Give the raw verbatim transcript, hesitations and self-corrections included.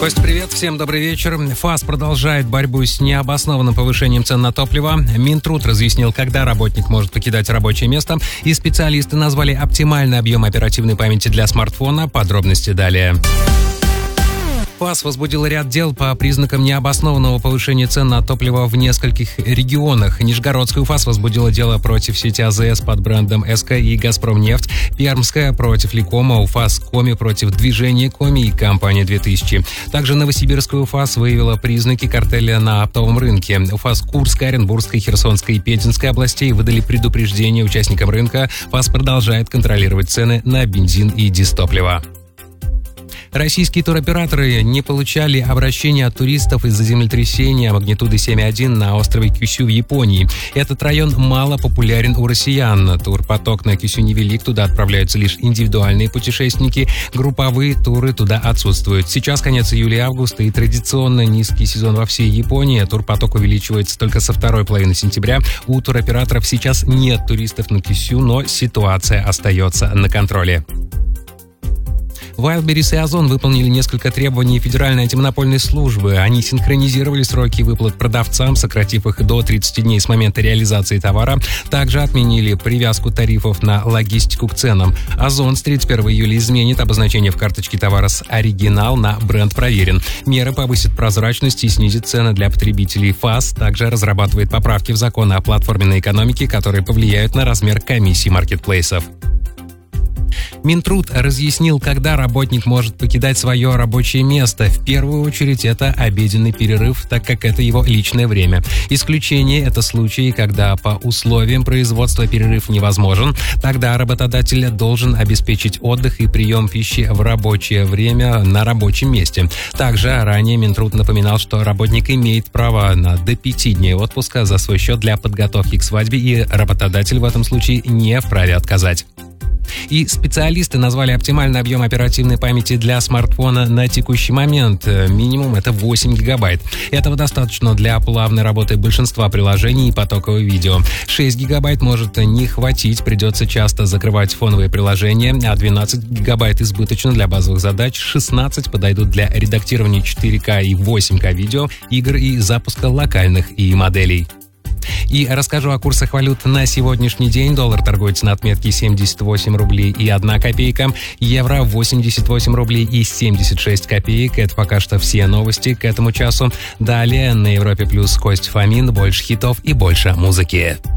Кость, привет, всем добрый вечер. ФАС продолжает борьбу с необоснованным повышением цен на топливо. Минтруд разъяснил, когда работник может покидать рабочее место, и специалисты назвали оптимальный объем оперативной памяти для смартфона. Подробности далее. ФАС возбудил ряд дел по признакам необоснованного повышения цен на топливо в нескольких регионах. Нижегородская УФАС возбудила дело против сети АЗС под брендом СК и «Газпромнефть», Пермская против Ликома, УФАС Коми против движения Коми и компании две тысячи. Также Новосибирская УФАС выявила признаки картеля на оптовом рынке. УФАС Курской, Оренбургской, Херсонской и Пензенской областей выдали предупреждение участникам рынка. ФАС продолжает контролировать цены на бензин и дизтопливо. Российские туроператоры не получали обращения от туристов из-за землетрясения магнитуды семь и один на острове Кюсю в Японии. Этот район мало популярен у россиян. Турпоток на Кюсю невелик, туда отправляются лишь индивидуальные путешественники. Групповые туры туда отсутствуют. Сейчас конец июля и августа и традиционно низкий сезон во всей Японии. Турпоток увеличивается только со второй половины сентября. У туроператоров сейчас нет туристов на Кюсю, но ситуация остается на контроле. Wildberries и Озон выполнили несколько требований Федеральной антимонопольной службы. Они синхронизировали сроки выплат продавцам, сократив их до тридцати дней с момента реализации товара. Также отменили привязку тарифов на логистику к ценам. Озон с тридцать первого июля изменит обозначение в карточке товара с «Оригинал» на «Бренд проверен». Меры повысят прозрачность и снизят цены для потребителей. ФАС также разрабатывает поправки в законы о платформенной экономике, которые повлияют на размер комиссий маркетплейсов. Минтруд разъяснил, когда работник может покидать свое рабочее место. В первую очередь это обеденный перерыв, так как это его личное время. Исключение – это случаи, когда по условиям производства перерыв невозможен. Тогда работодатель должен обеспечить отдых и прием пищи в рабочее время на рабочем месте. Также ранее Минтруд напоминал, что работник имеет право на до пяти дней отпуска за свой счет для подготовки к свадьбе, и работодатель в этом случае не вправе отказать. И специалисты назвали оптимальный объем оперативной памяти для смартфона на текущий момент. Минимум это восемь гигабайт. Этого достаточно для плавной работы большинства приложений и потокового видео. шесть гигабайт может не хватить, придется часто закрывать фоновые приложения, а двенадцать гигабайт избыточно для базовых задач, шестнадцать подойдут для редактирования четыре ка и восемь ка видео, игр и запуска локальных и моделей. И расскажу о курсах валют на сегодняшний день. Доллар торгуется на отметке семьдесят восемь рублей и одна копейка. Евро восемьдесят восемь рублей и семьдесят шесть копеек. Это пока что все новости к этому часу. Далее на Европе Плюс Кость Фомин. Больше хитов и больше музыки.